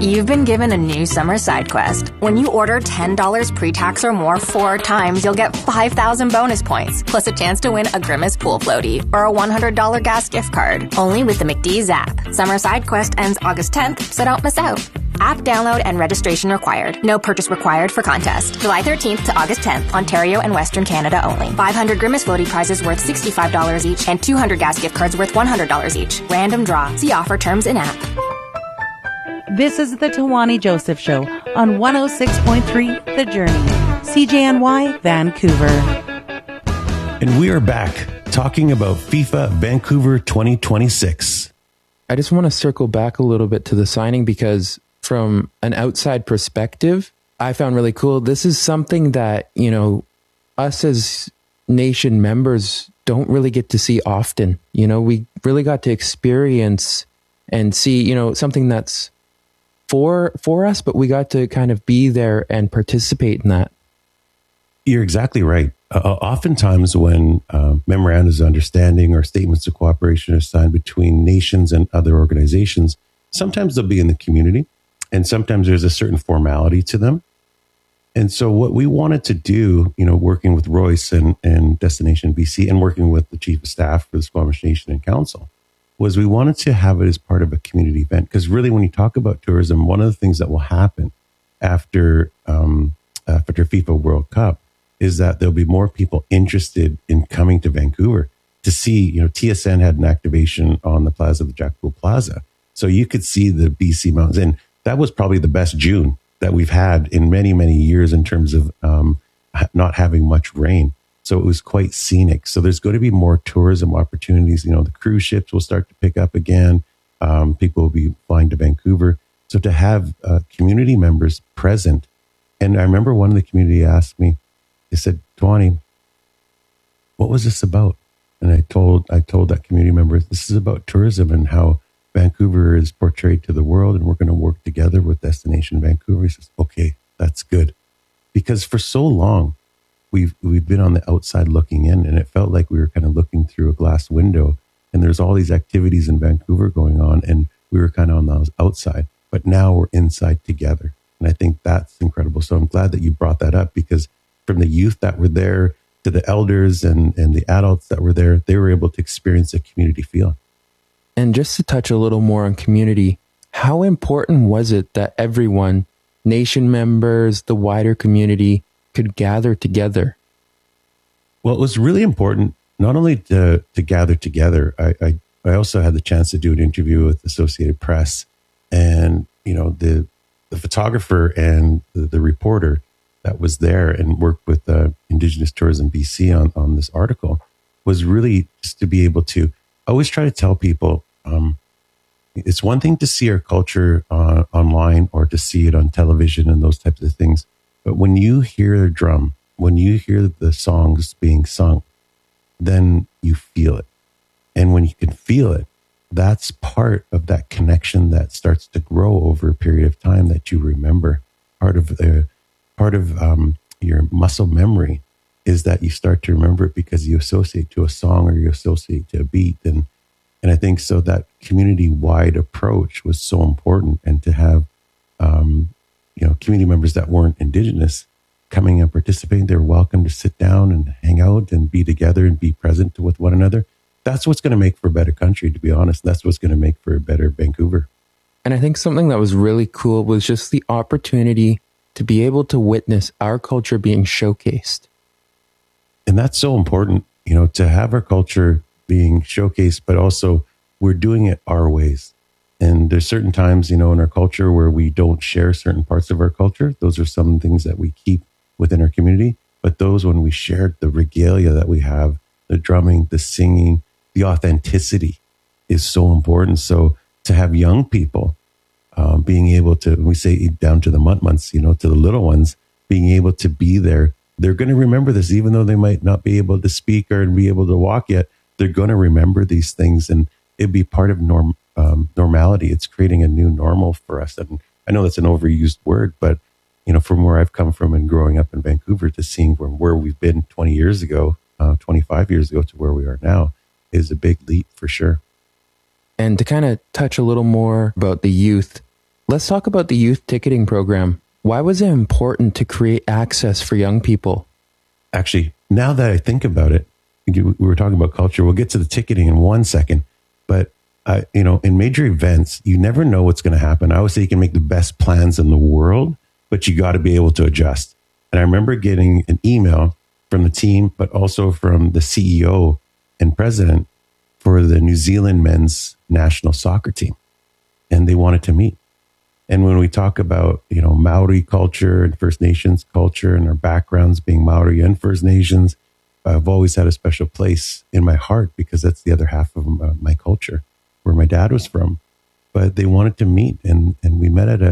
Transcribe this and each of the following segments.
You've been given a new summer side quest. When you order $10 pre-tax or more 4 times, you'll get 5,000 bonus points, plus a chance to win a Grimace pool floaty or a $100 gas gift card. Only with the McDee's app. Summer side quest ends August 10th, so don't miss out. App download and registration required. No purchase required for contest. July 13th to August 10th, Ontario and Western Canada only. 500 Grimace floaty prizes worth $65 each and 200 gas gift cards worth $100 each. Random draw. See offer terms in app. This is the Tawani Joseph Show on 106.3 The Journey, CJNY, Vancouver. And we are back talking about FIFA Vancouver 2026. I just want to circle back a little bit to the signing because from an outside perspective, I found really cool. This is something that, you know, us as nation members don't really get to see often. You know, we really got to experience and see, you know, something that's for us, but we got to kind of be there and participate in that. You're exactly right. Oftentimes when memorandums of understanding or statements of cooperation are signed between nations and other organizations, sometimes they'll be in the community and sometimes there's a certain formality to them. And so what we wanted to do, you know, working with Royce and Destination BC and working with the Chief of Staff for the Squamish Nation and Council, was we wanted to have it as part of a community event. Because really, when you talk about tourism, one of the things that will happen after FIFA World Cup is that there'll be more people interested in coming to Vancouver to see, you know, TSN had an activation on the plaza of the Jack Pool Plaza. So you could see the BC mountains. And that was probably the best June that we've had in many, many years in terms of not having much rain. So it was quite scenic. So there's going to be more tourism opportunities. You know, the cruise ships will start to pick up again. People will be flying to Vancouver. So to have community members present. And I remember one of the community asked me, they said, Tawani, what was this about? And I told that community member, this is about tourism and how Vancouver is portrayed to the world. And we're going to work together with Destination Vancouver. He says, okay, that's good. Because for so long, we've been on the outside looking in, and it felt like we were kind of looking through a glass window, and there's all these activities in Vancouver going on, and we were kind of on the outside, but now we're inside together. And I think that's incredible. So I'm glad that you brought that up, because from the youth that were there to the elders and the adults that were there, they were able to experience a community feel. And just to touch a little more on community, how important was it that everyone, nation members, the wider community, could gather together? Well, it was really important not only to gather together. I also had the chance to do an interview with Associated Press, and you know, the photographer and the reporter that was there and worked with Indigenous Tourism BC on this article was really just to be able to always try to tell people it's one thing to see our culture online or to see it on television and those types of things. But when you hear a drum, when you hear the songs being sung, then you feel it. And when you can feel it, that's part of that connection that starts to grow over a period of time that you remember. Part of your muscle memory is that you start to remember it because you associate to a song or you associate to a beat. And I think so that community-wide approach was so important, and to have community members that weren't Indigenous coming and participating, they're welcome to sit down and hang out and be together and be present with one another. That's what's going to make for a better country, to be honest. That's what's going to make for a better Vancouver. And I think something that was really cool was just the opportunity to be able to witness our culture being showcased. And that's so important, you know, to have our culture being showcased, but also we're doing it our ways. And there's certain times, you know, in our culture where we don't share certain parts of our culture. Those are some things that we keep within our community. But those, when we share the regalia that we have, the drumming, the singing, the authenticity is so important. So to have young people being able to, we say down to the mutt-munts, you know, to the little ones, being able to be there, they're going to remember this, even though they might not be able to speak or be able to walk yet. They're going to remember these things, and it'd be part of normality. It's creating a new normal for us. And I know that's an overused word, but you know, from where I've come from and growing up in Vancouver to seeing where we've been 20 years ago, 25 years ago to where we are now is a big leap for sure. And to kind of touch a little more about the youth, let's talk about the youth ticketing program. Why was it important to create access for young people? Actually, now that I think about it, we were talking about culture. We'll get to the ticketing in 1 second. But, in major events, you never know what's going to happen. I always say you can make the best plans in the world, but you got to be able to adjust. And I remember getting an email from the team, but also from the CEO and president for the New Zealand men's national soccer team. And they wanted to meet. And when we talk about, Maori culture and First Nations culture and our backgrounds being Maori and First Nations, I've always had a special place in my heart because that's the other half of my culture, where my dad was from. But they wanted to meet, and we met at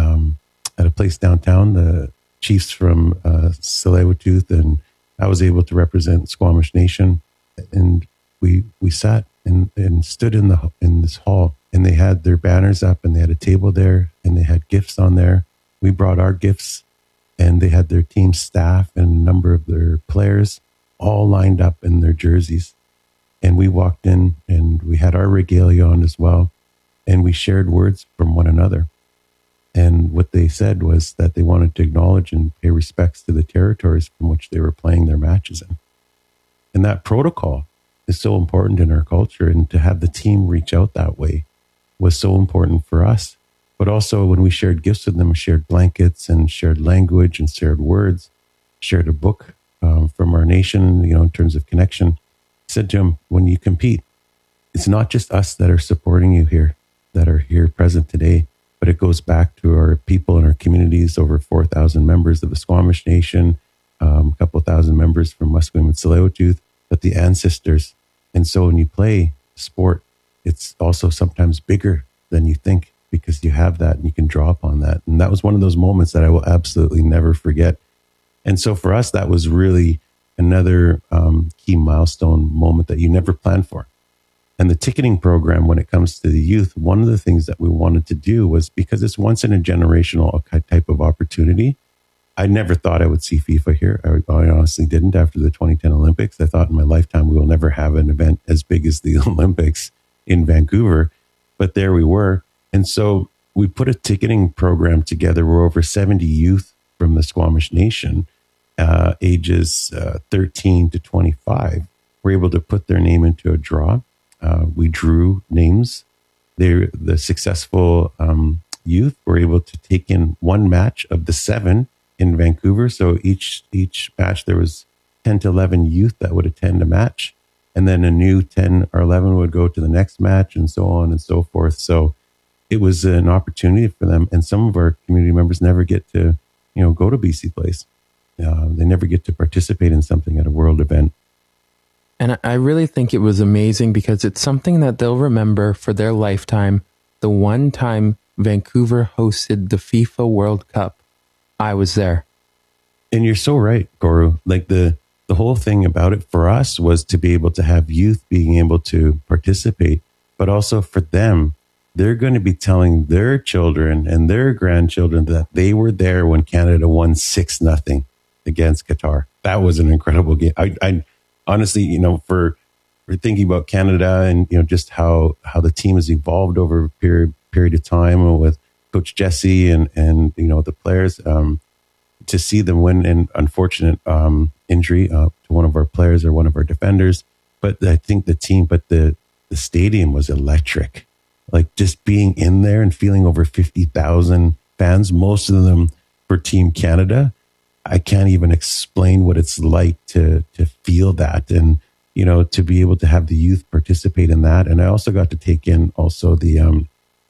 a place downtown, the chiefs from Tsleil-Waututh, and I was able to represent Squamish Nation, and we sat and stood in this hall, and they had their banners up, and they had a table there, and they had gifts on there. We brought our gifts, and they had their team staff and a number of their players all lined up in their jerseys. And we walked in, and we had our regalia on as well, and we shared words from one another. And what they said was that they wanted to acknowledge and pay respects to the territories from which they were playing their matches in. And that protocol is so important in our culture. And to have the team reach out that way was so important for us. But also when we shared gifts with them, shared blankets and shared language and shared words, shared a book from our nation, in terms of connection, I said to them, when you compete, it's not just us that are supporting you here, that are here present today, but it goes back to our people in our communities, over 4,000 members of the Squamish Nation, a couple thousand members from Musqueam and Tsleil-Waututh, but the ancestors. And so when you play sport, it's also sometimes bigger than you think because you have that and you can draw upon that. And that was one of those moments that I will absolutely never forget. And so for us, that was really another key milestone moment that you never planned for. And the ticketing program, when it comes to the youth, one of the things that we wanted to do was, because it's once in a generational type of opportunity, I never thought I would see FIFA here. I honestly didn't after the 2010 Olympics. I thought in my lifetime we will never have an event as big as the Olympics in Vancouver. But there we were. And so we put a ticketing program together where over 70 youth from the Squamish Nation, ages 13 to 25, were able to put their name into a draw. We drew names. The successful youth were able to take in one match of the 7 in Vancouver. So each match, there was 10 to 11 youth that would attend a match. And then a new 10 or 11 would go to the next match, and so on and so forth. So it was an opportunity for them. And some of our community members never get to, go to BC Place. They never get to participate in something at a world event. And I really think it was amazing because it's something that they'll remember for their lifetime. The one time Vancouver hosted the FIFA World Cup, I was there. And you're so right, Goru. Like the whole thing about it for us was to be able to have youth being able to participate, but also for them, they're going to be telling their children and their grandchildren that they were there when Canada won 6-0 against Qatar. That was an incredible game. I honestly, for thinking about Canada and, just how the team has evolved over a period of time with Coach Jesse and the players, to see them win an unfortunate injury to one of our players or one of our defenders. But I think the stadium was electric. Like just being in there and feeling over 50,000 fans, most of them for Team Canada. I can't even explain what it's like to feel that and, to be able to have the youth participate in that. And I also got to take in also the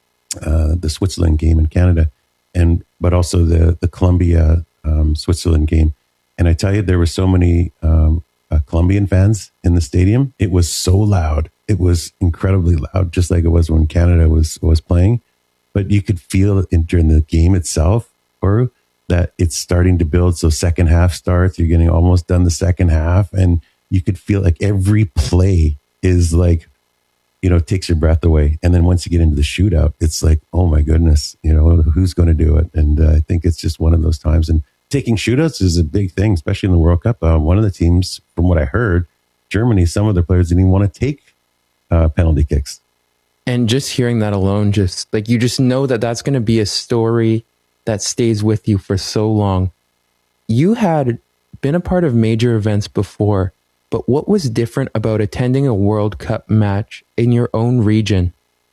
Switzerland game in Canada but also the Colombia, Switzerland game. And I tell you, there were so many Colombian fans in the stadium. It was so loud. It was incredibly loud, just like it was when Canada was playing. But you could feel it during the game itself, or that it's starting to build. So second half starts, you're getting almost done the second half, and you could feel like every play is like, takes your breath away. And then once you get into the shootout, it's like, oh my goodness, who's going to do it? And I think it's just one of those times. And taking shootouts is a big thing, especially in the World Cup. One of the teams, from what I heard, Germany, some of their players didn't even want to take penalty kicks. And just hearing that alone, just like you just know that that's going to be a story that stays with you for so long. You had been a part of major events before, but what was different about attending a World Cup match in your own region?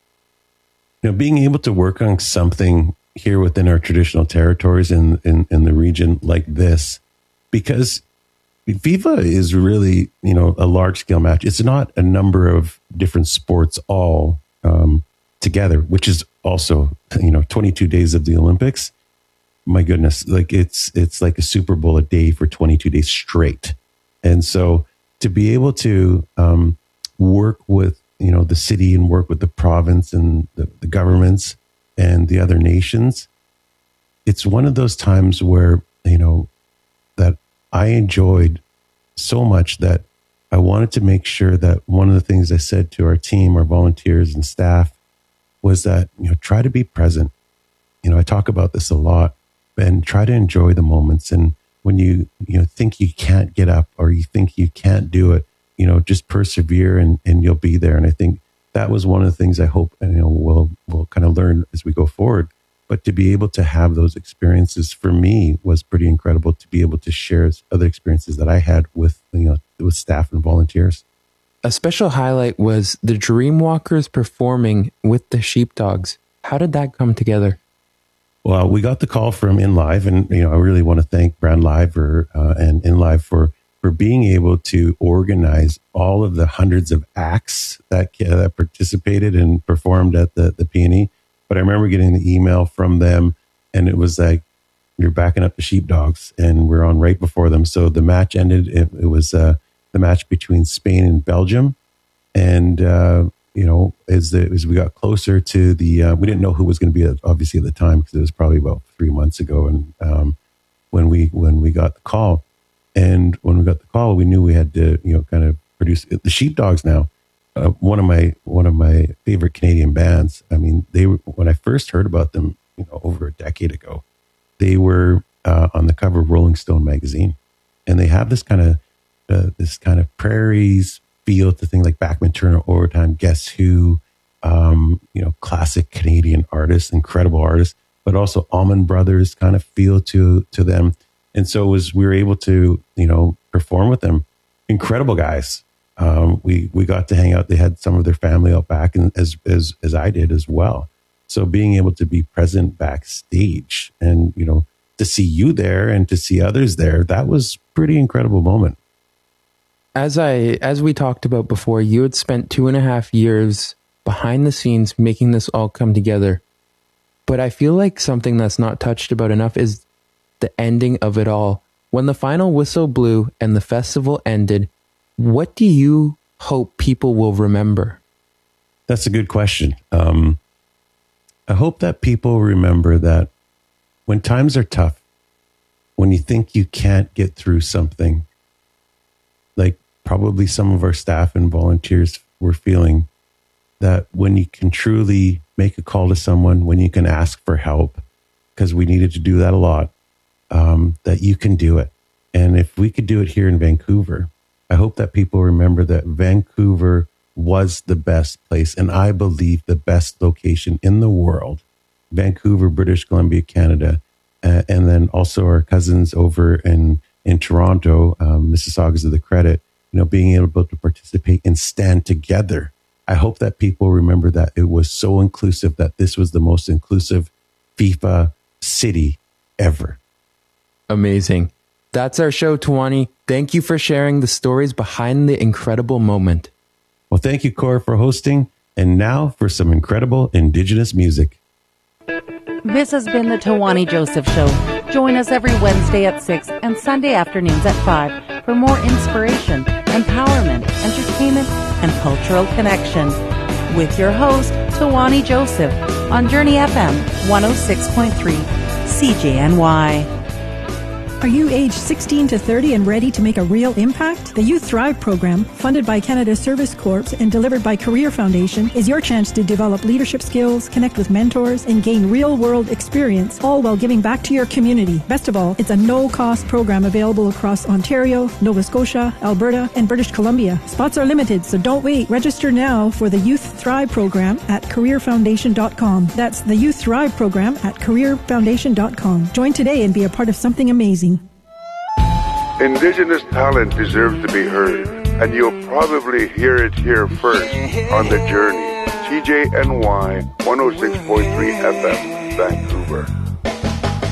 Being able to work on something here within our traditional territories in the region like this, because FIFA is really, a large scale match. It's not a number of different sports all together, which is also, 22 days of the Olympics. My goodness, like it's like a Super Bowl a day for 22 days straight. And so to be able to work with, the city and work with the province and the governments and the other nations, it's one of those times where, that I enjoyed so much that I wanted to make sure that one of the things I said to our team, our volunteers and staff, was that, try to be present. I talk about this a lot, and try to enjoy the moments. And when you think you can't get up or you think you can't do it, just persevere and you'll be there. And I think that was one of the things I hope, we'll kind of learn as we go forward. But to be able to have those experiences for me was pretty incredible, to be able to share other experiences that I had with, with staff and volunteers. A special highlight was the Dreamwalkers performing with the Sheepdogs. How did that come together? Well, we got the call from InLive, and I really want to thank Brand Live and InLive for being able to organize all of the hundreds of acts that participated and performed at the PNE. But I remember getting the email from them, and it was like, you're backing up the Sheepdogs, and we're on right before them. So the match ended. It was the match between Spain and Belgium, and as we got closer to the, we didn't know who was going to be obviously at the time, because it was probably about 3 months ago, and when we got the call, we knew we had to kind of produce the Sheepdogs. Now, one of my favorite Canadian bands. I mean, when I first heard about them, over a decade ago, they were on the cover of Rolling Stone magazine, and they have this kind of prairies feel to things like Bachman Turner Overtime, Guess Who, classic Canadian artists, incredible artists, but also Allman Brothers kind of feel to them. And so we were able to, perform with them. Incredible guys. We got to hang out. They had some of their family out back, and as I did as well. So being able to be present backstage and, to see you there and to see others there, that was pretty incredible moment. As we talked about before, you had spent 2.5 years behind the scenes making this all come together. But I feel like something that's not touched about enough is the ending of it all. When the final whistle blew and the festival ended, what do you hope people will remember? That's a good question. I hope that people remember that when times are tough, when you think you can't get through something, like probably some of our staff and volunteers were feeling, that when you can truly make a call to someone, when you can ask for help, because we needed to do that a lot, that you can do it. And if we could do it here in Vancouver, I hope that people remember that Vancouver was the best place, and I believe the best location in the world. Vancouver, British Columbia, Canada, and then also our cousins over in Toronto, Mississaugas of the Credit, being able to participate and stand together. I hope that people remember that it was so inclusive, that this was the most inclusive FIFA city ever. Amazing. That's our show, Tawani. Thank you for sharing the stories behind the incredible moment. Well, thank you, Cora, for hosting. And now for some incredible Indigenous music. This has been the Tawani Joseph Show. Join us every Wednesday at 6 and Sunday afternoons at 5 for more inspiration, empowerment, entertainment, and cultural connection. With your host, Tawani Joseph, on Journey FM 106.3 CJNY. Are you age 16 to 30 and ready to make a real impact? The Youth Thrive program, funded by Canada Service Corps and delivered by Career Foundation, is your chance to develop leadership skills, connect with mentors, and gain real-world experience, all while giving back to your community. Best of all, it's a no-cost program available across Ontario, Nova Scotia, Alberta, and British Columbia. Spots are limited, so don't wait. Register now for the Youth Thrive program at careerfoundation.com. That's the Youth Thrive program at careerfoundation.com. Join today and be a part of something amazing. Indigenous talent deserves to be heard, and you'll probably hear it here first on The Journey. CJNY 106.3 FM, Vancouver.